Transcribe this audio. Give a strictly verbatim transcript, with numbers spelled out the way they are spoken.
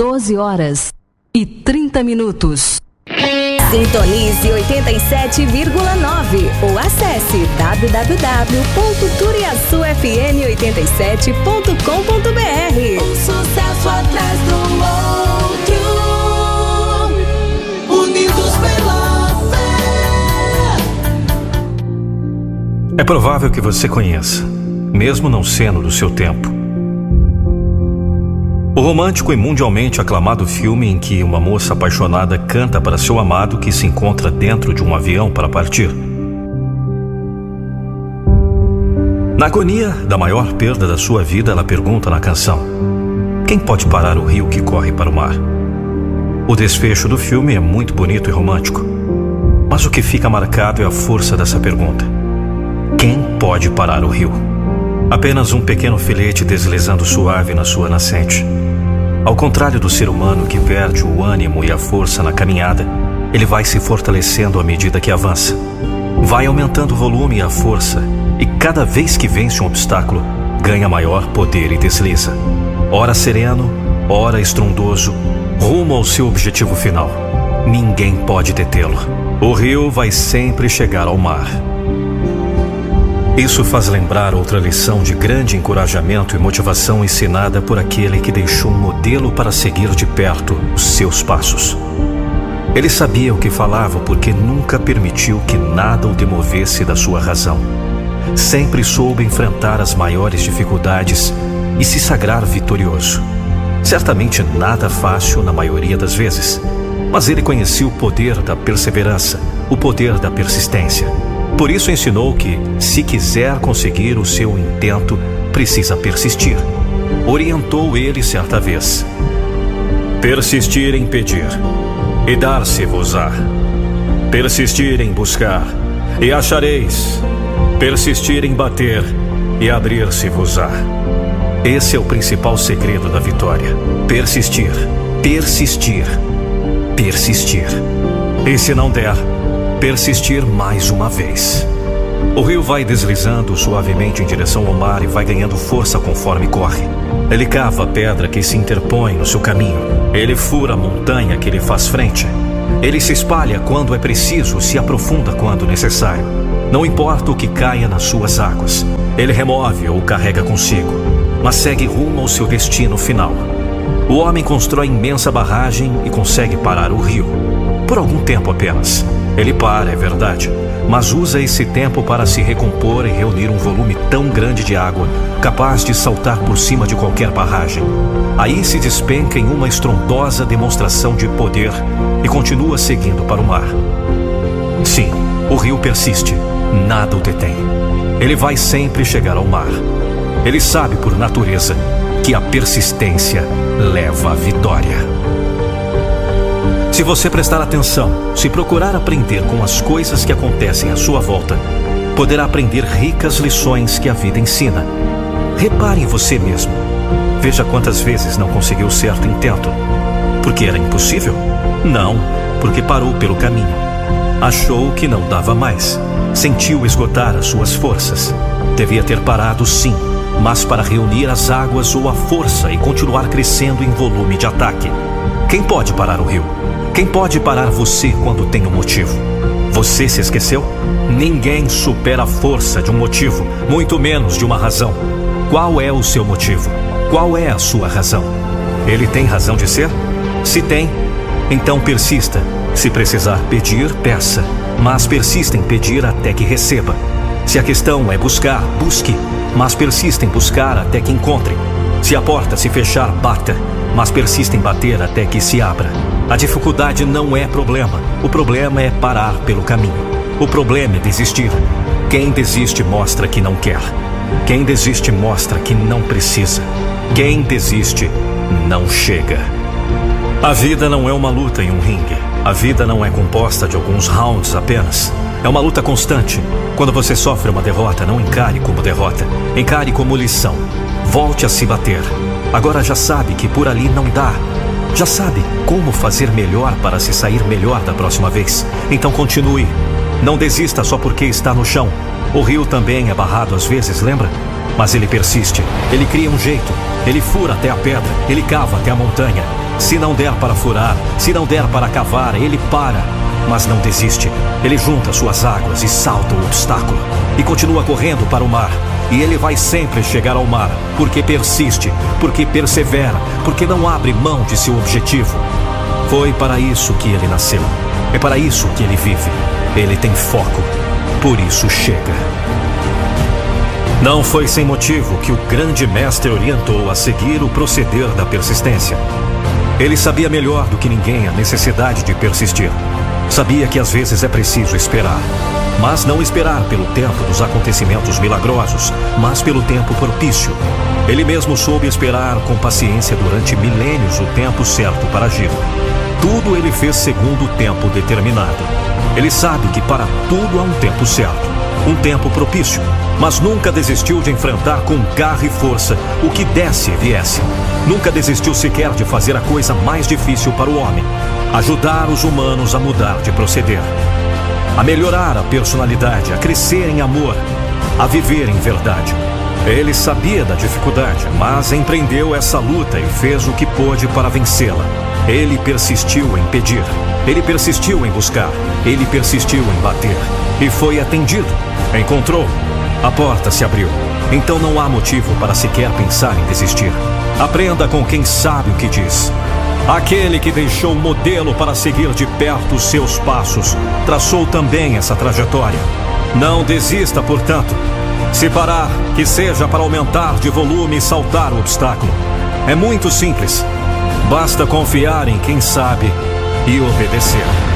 doze horas e trinta minutos. Sintonize oitenta e sete vírgula nove ou acesse w w w ponto turiaçu f m oitenta e sete ponto com ponto b r. Um sucesso atrás do outro, unidos pela fé. É provável que você conheça, mesmo não sendo do seu tempo, o romântico e mundialmente aclamado filme em que uma moça apaixonada canta para seu amado que se encontra dentro de um avião para partir. Na agonia da maior perda da sua vida, ela pergunta na canção: quem pode parar o rio que corre para o mar? O desfecho do filme é muito bonito e romântico, mas o que fica marcado é a força dessa pergunta: quem pode parar o rio? Apenas um pequeno filete deslizando suave na sua nascente. Ao contrário do ser humano que perde o ânimo e a força na caminhada, ele vai se fortalecendo à medida que avança. Vai aumentando o volume e a força, e cada vez que vence um obstáculo, ganha maior poder e desliza. Ora sereno, ora estrondoso, rumo ao seu objetivo final. Ninguém pode detê-lo. O rio vai sempre chegar ao mar. Isso faz lembrar outra lição de grande encorajamento e motivação ensinada por aquele que deixou um modelo para seguir de perto os seus passos. Ele sabia o que falava porque nunca permitiu que nada o demovesse da sua razão. Sempre soube enfrentar as maiores dificuldades e se sagrar vitorioso. Certamente nada fácil na maioria das vezes, mas ele conhecia o poder da perseverança, o poder da persistência. Por isso ensinou que, se quiser conseguir o seu intento, precisa persistir. Orientou ele certa vez: persistir em pedir, e dar-se-vos-á. Persistir em buscar, e achareis. Persistir em bater, e abrir-se-vos-á. Esse é o principal segredo da vitória: persistir, persistir, persistir. E se não der, persistir mais uma vez. O rio vai deslizando suavemente em direção ao mar e vai ganhando força conforme corre. Ele cava a pedra que se interpõe no seu caminho. Ele fura a montanha que lhe faz frente. Ele se espalha quando é preciso, se aprofunda quando necessário. Não importa o que caia nas suas águas, ele remove ou carrega consigo, mas segue rumo ao seu destino final. O homem constrói imensa barragem e consegue parar o rio. Por algum tempo apenas. Ele para, é verdade, mas usa esse tempo para se recompor e reunir um volume tão grande de água, capaz de saltar por cima de qualquer barragem. Aí se despenca em uma estrondosa demonstração de poder e continua seguindo para o mar. Sim, o rio persiste, nada o detém. Ele vai sempre chegar ao mar. Ele sabe por natureza que a persistência leva à vitória. Se você prestar atenção, se procurar aprender com as coisas que acontecem à sua volta, poderá aprender ricas lições que a vida ensina. Repare em você mesmo. Veja quantas vezes não conseguiu certo intento. Porque era impossível? Não, porque parou pelo caminho. Achou que não dava mais. Sentiu esgotar as suas forças. Devia ter parado, sim, mas para reunir as águas ou a força e continuar crescendo em volume de ataque. Quem pode parar o rio? Quem pode parar você quando tem um motivo? Você se esqueceu? Ninguém supera a força de um motivo, muito menos de uma razão. Qual é o seu motivo? Qual é a sua razão? Ele tem razão de ser? Se tem, então persista. Se precisar pedir, peça, mas persista em pedir até que receba. Se a questão é buscar, busque, mas persista em buscar até que encontre. Se a porta se fechar, bata, mas persista em bater até que se abra. A dificuldade não é problema. O problema é parar pelo caminho. O problema é desistir. Quem desiste mostra que não quer. Quem desiste mostra que não precisa. Quem desiste não chega. A vida não é uma luta em um ringue. A vida não é composta de alguns rounds apenas. É uma luta constante. Quando você sofre uma derrota, não encare como derrota. Encare como lição. Volte a se bater. Agora já sabe que por ali não dá. Já sabe como fazer melhor para se sair melhor da próxima vez. Então continue. Não desista só porque está no chão. O rio também é barrado às vezes, lembra? Mas ele persiste. Ele cria um jeito. Ele fura até a pedra. Ele cava até a montanha. Se não der para furar, se não der para cavar, ele para, mas não desiste. Ele junta suas águas e salta o obstáculo e continua correndo para o mar. E ele vai sempre chegar ao mar, porque persiste, porque persevera, porque não abre mão de seu objetivo. Foi para isso que ele nasceu. É para isso que ele vive. Ele tem foco, por isso chega. Não foi sem motivo que o grande mestre orientou a seguir o proceder da persistência. Ele sabia melhor do que ninguém a necessidade de persistir. Sabia que às vezes é preciso esperar, mas não esperar pelo tempo dos acontecimentos milagrosos, mas pelo tempo propício. Ele mesmo soube esperar com paciência durante milênios o tempo certo para agir. Tudo ele fez segundo o tempo determinado. Ele sabe que para tudo há um tempo certo, um tempo propício, mas nunca desistiu de enfrentar com garra e força o que desse e viesse. Nunca desistiu sequer de fazer a coisa mais difícil para o homem: ajudar os humanos a mudar de proceder, a melhorar a personalidade, a crescer em amor, a viver em verdade. Ele sabia da dificuldade, mas empreendeu essa luta e fez o que pôde para vencê-la. Ele persistiu em pedir, ele persistiu em buscar, ele persistiu em bater e foi atendido. Encontrou, a porta se abriu. Então não há motivo para sequer pensar em desistir. Aprenda com quem sabe o que diz. Aquele que deixou o modelo para seguir de perto os seus passos, traçou também essa trajetória. Não desista, portanto. Se parar, que seja para aumentar de volume e saltar o obstáculo. É muito simples. Basta confiar em quem sabe e obedecer.